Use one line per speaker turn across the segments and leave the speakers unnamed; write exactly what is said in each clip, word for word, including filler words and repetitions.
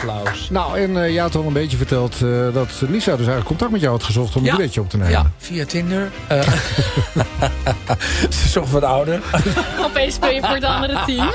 applaus.
Nou, en uh, je had al een beetje verteld uh, dat Lisa dus eigenlijk contact met jou had gezocht om ja. een duetje op te nemen.
Ja, via Tinder. Uh, Ze is toch wat ouder.
Opeens speel je voor het andere team.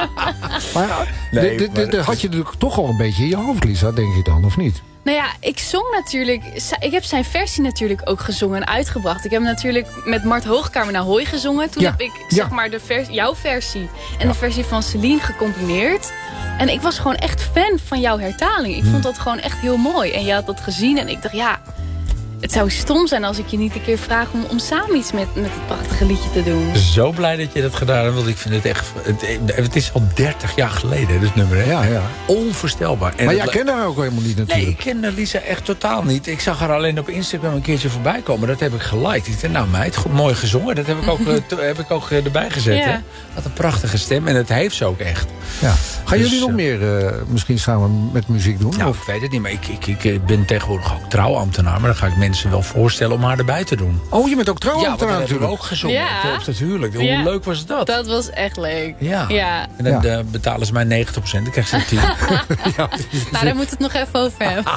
Maar, nee, dit, dit, dit had je natuurlijk toch al een beetje in je hoofd, Lisa, denk je dan, of niet?
Nou ja, ik zong natuurlijk... Ik heb zijn versie natuurlijk ook gezongen en uitgebracht. Ik heb natuurlijk met Mart Hoogkamer naar Hoi gezongen. Toen
ja.
heb ik zeg
ja.
maar de vers, jouw versie en
ja.
de versie van Celine gecombineerd. En ik was gewoon echt fan van jouw hertaling. Ik hmm. vond dat gewoon echt heel mooi. En je had dat gezien en ik dacht, ja... Het zou stom zijn als ik je niet een keer vraag om, om samen iets met, met het prachtige liedje te doen.
Zo blij dat je dat gedaan hebt, want ik vind het echt... Het, het is al dertig jaar geleden, dit nummer. Hè?
Ja, ja.
Onvoorstelbaar. En
maar jij kende haar ook helemaal niet natuurlijk.
Nee, ik kende Lisa echt totaal niet. Ik zag haar alleen op Instagram een keertje voorbij komen. Dat heb ik geliked. Ik dacht, nou meid, goed, mooi gezongen. Dat heb ik ook, heb ik ook erbij gezet. Ja. Hè? Wat een prachtige stem. En dat heeft ze ook echt.
Ja. Gaan
dus,
jullie nog meer uh, misschien samen met muziek doen?
Nou,
of?
ik weet het niet. Maar ik, ik, ik ben tegenwoordig ook trouwambtenaar. Maar dan ga ik mensen wel voorstellen om haar erbij te doen.
Oh, je bent ook trouwambtenaar
ja,
natuurlijk.
Ja, hebben we ook gezongen
ja.
op dat huwelijk. Hoe ja. leuk was dat?
Dat was echt leuk.
Ja.
ja.
En dan
ja.
uh, betalen ze mij negentig procent. Dan krijg ze tien.
ja. Nou, daar moet het nog even over hebben.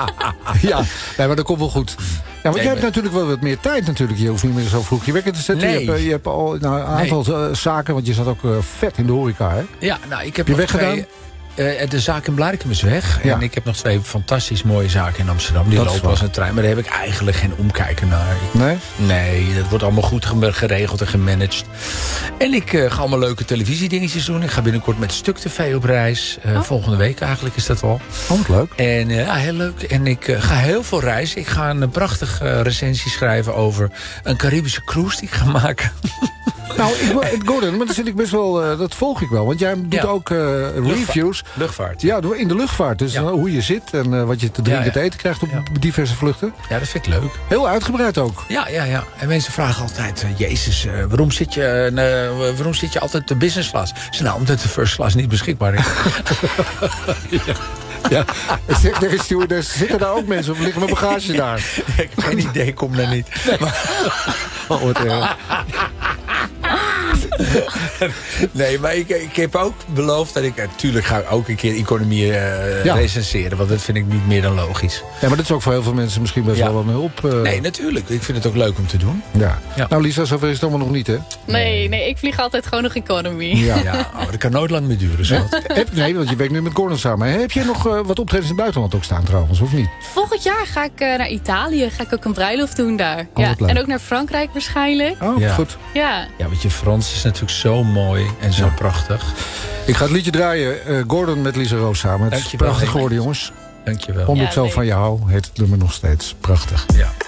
ja, nee, maar dat komt wel goed. Ja, want
nee,
jij hebt maar... natuurlijk wel wat meer tijd natuurlijk. Je hoeft niet meer zo vroeg je wekker te zetten.
Nee.
Je hebt, je hebt al nou, een aantal nee. zaken, want je zat ook uh, vet in de horeca, hè?
Ja, nou, ik heb
je weggedaan?
Twee... Uh, de zaak in Blaricum is weg.
Ja.
En ik heb nog twee fantastisch mooie zaken in Amsterdam. Die lopen als een trein. Maar daar heb ik eigenlijk geen omkijken naar.
Nee?
Nee, dat wordt allemaal goed geregeld en gemanaged. En ik uh, ga allemaal leuke televisiedingetjes doen. Ik ga binnenkort met Stuk T V op reis. Uh, oh. Volgende week eigenlijk is dat wel.
Oh, leuk.
En uh, ja, heel leuk. En ik uh, ga heel veel reizen. Ik ga een prachtige uh, recensie schrijven over een Caribische cruise die ik ga maken.
Nou, ik, Gordon, maar dat, zit ik best wel, uh, dat volg ik wel. Want jij doet ja. ook uh, reviews.
Luchtvaart. luchtvaart.
Ja, in de luchtvaart. Dus ja. uh, hoe je zit en uh, wat je te drinken ja, ja. te eten krijgt op ja. diverse vluchten.
Ja, dat vind ik leuk.
Heel uitgebreid ook.
Ja, ja, ja. En mensen vragen altijd, uh, Jezus, uh, waarom, zit je, uh, waarom zit je altijd de business class? Ze nou, omdat de first class niet beschikbaar is.
ja. Ja, de stewardess, zitten daar ook mensen of liggen mijn bagage daar?
Ik heb geen idee, ik kom daar niet.
Nee, maar... oh, wat erg.
Nee, maar ik, ik heb ook beloofd dat ik... Natuurlijk ga ik ook een keer economie uh, ja. recenseren. Want dat vind ik niet meer dan logisch.
Ja, maar dat is ook voor heel veel mensen misschien best ja. wel een hulp. Uh...
Nee, natuurlijk. Ik vind het ook leuk om te doen.
Ja. Ja. Nou, Lisa, zover is het allemaal nog niet, hè?
Nee, nee, ik vlieg altijd gewoon nog economie.
Ja, ja. Oh, dat kan nooit lang meer duren. Zo.
Heb, nee, want je werkt nu met Gordon samen. Heb je nog uh, wat optredens in het buitenland ook staan trouwens, of niet?
Volgend jaar ga ik uh, naar Italië. Ga ik ook een bruiloft doen daar. Oh, ja. En ook naar Frankrijk waarschijnlijk.
Oh,
ja.
goed.
Ja.
Ja, want je Frans is natuurlijk zo mooi en zo ja. prachtig.
Ik ga het liedje draaien. Uh, Gordon met Lisa Roos samen. Het is prachtig geworden, jongens.
Dankjewel.
Omdat ik zo van je hou, heet het nummer nog steeds prachtig.
Ja.